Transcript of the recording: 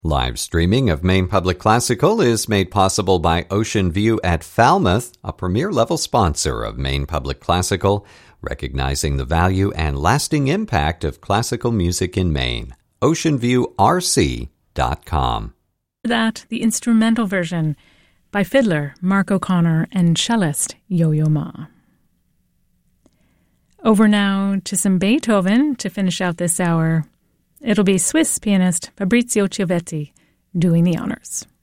Live streaming of Maine Public Classical is made possible by Ocean View at Falmouth, a premier-level sponsor of Maine Public Classical, recognizing the value and lasting impact of classical music in Maine. OceanViewRC.com. That, the instrumental version by fiddler Mark O'Connor and cellist Yo-Yo Ma. Over now to some Beethoven to finish out this hour. It'll be Swiss pianist Fabrizio Chiovetti doing the honors.